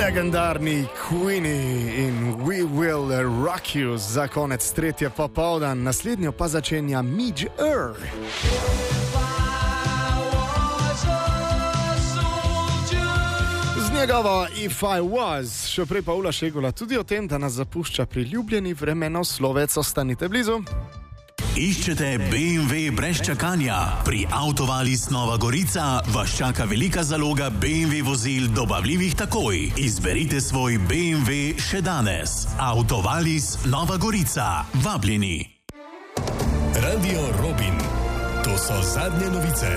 Legendarni Queenie in We Will Rock You za konec tretje popoldan, naslednjo pa začenja Midge Ur. Z njegovo If I Was, še prej pa Ula Šegula tudi o tem, da nas zapušča priljubljeni vremenoslovec. Ostanite blizu. Iščete BMW brez čakanja? Pri Autovalis Nova Gorica vas čaka velika zaloga BMW vozil dobavljivih takoj. Izberite svoj BMW še danes. Autovalis Nova Gorica. Vabljeni. Radio Robin. To so zadnje novice.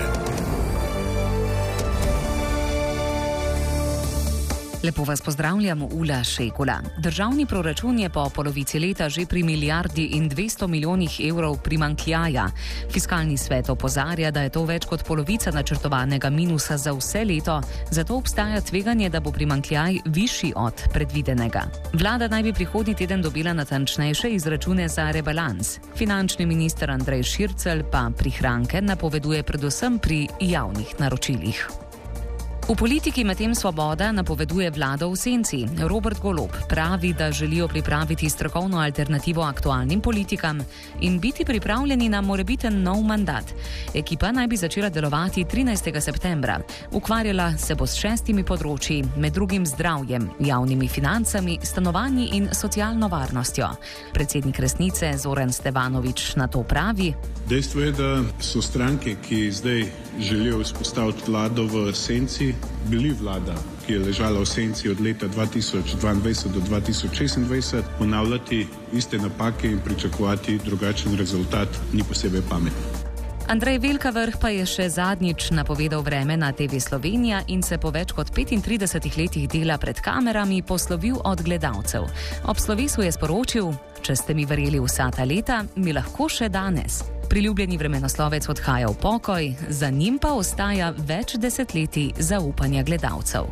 Lepo vas pozdravljam, Ula Šegula. Državni proračun je po polovici leta že pri 1,2 milijardi evrov primanjkljaja. Fiskalni svet opozarja, da je to več kot polovica načrtovanega minusa za vse leto, zato obstaja tveganje, da bo primanjkljaj višji od predvidenega. Vlada naj bi prihodnji teden dobila natančnejše izračune za rebalans. Finančni minister Andrej Šircelj pa prihranke napoveduje predvsem pri javnih naročilih. V politiki medtem Svoboda napoveduje vlado v senci. Robert Golob pravi, da želijo pripraviti strokovno alternativo aktualnim politikam in biti pripravljeni na morebiten nov mandat. Ekipa naj bi začela delovati 13. septembra. Ukvarjala se bo s 6 področji, med drugim zdravjem, javnimi financami, stanovanji in socialno varnostjo. Predsednik Resnice Zoran Stevanović na to pravi: Dejstvo je, da so stranke, ki zdaj želijo vzpostaviti vlado v senci, bili vlada, ki je ležala v senci od leta 2022 do 2026, ponavljati iste napake in pričakovati drugačen rezultat ni posebej pametno. Andrej Velkavrh pa je še zadnjič napovedal vreme na TV Slovenija in se po več kot 35 letih dela pred kamerami poslovil od gledalcev. Ob slovesu je sporočil: če ste mi verjeli vsa ta leta, mi lahko še danes. Priljubljeni vremenoslovec odhaja v pokoj, za njim pa ostaja več desetletij zaupanja gledalcev.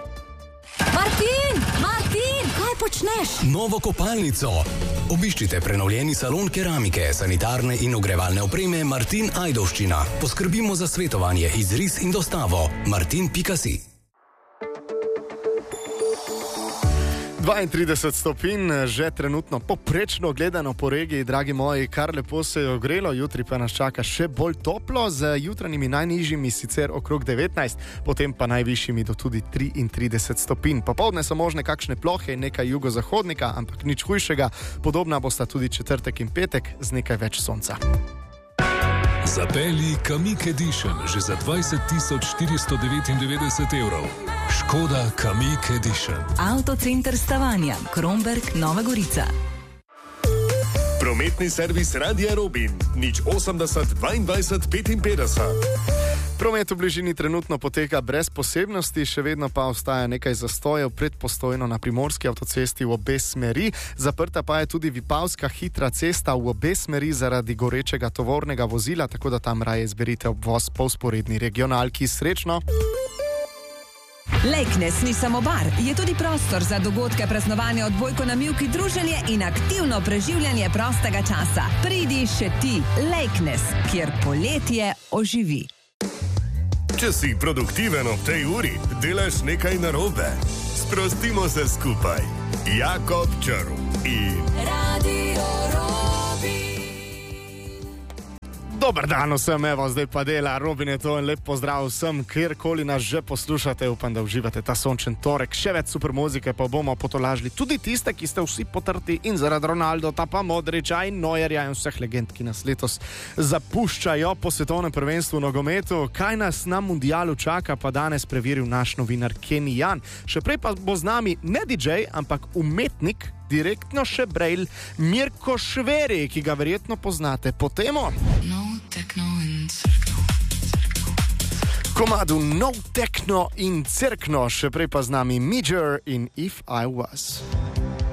Martin, kaj počneš? Novo kopalnico. Obiščite prenovljeni salon keramike, sanitarne in ogrevalne opreme Martin Ajdovščina. Poskrbimo za svetovanje, izris in dostavo. Martin.si 32 stopinj, že trenutno poprečno gledano po regiji, dragi moji, kar lepo se je ogrelo, jutri pa nas čaka še bolj toplo, z jutranjimi najnižjimi sicer okrog 19, potem pa najvišjimi do tudi 33 stopinj. Popoldne so možne kakšne plohe in nekaj jugozahodnika, ampak nič hujšega, podobna bosta tudi četrtek in petek z nekaj več sonca. Zapelji Kamiq Edition že za 20.499 evrov. Škoda Kamiq Edition. Avtocenter Stavanja, Kromberk, Nova Gorica. Prometni servis Radia Robin. 080 22 55. Promet v bližini trenutno poteka brez posebnosti, še vedno pa ostaja nekaj zastojev pred Postojno na primorski avtocesti v obe smeri. Zaprta pa je tudi Vipavska hitra cesta v obe smeri zaradi gorečega tovornega vozila, tako da tam raje izberite obvoz po vzporedni regionalki. Srečno! Lejknes ni samo bar, je tudi prostor za dogodke, praznovanja, odbojko na mivki, druženje in aktivno preživljanje prostega časa. Pridi še ti, Lejknes, kjer poletje oživi. Če si produktiven ob tej uri, delaš nekaj narobe. Sprostimo se skupaj. Jakob Črv in Radio Robin. Dobar dan vsem, evo, zdaj pa dela Robin je to in lep pozdrav vsem, kjerkoli nas že poslušate, upam, da uživate ta sončen torek. Še več super muzike pa bomo potolažili tudi tiste, ki ste vsi potrti in zaradi Ronaldota, pa Modriča in Neuerja in vseh legend, ki nas letos zapuščajo po svetovnem prvenstvu v nogometu. Kaj nas na mundialu čaka, pa danes preveril naš novinar Kenny Jan. Še prej pa bo z nami ne DJ, ampak umetnik, direktno še brejl, Mirko Šveri, ki ga verjetno poznate po temo komadu No Techno in Cerkno, še prej pa z nami Midge Ur in If I Was.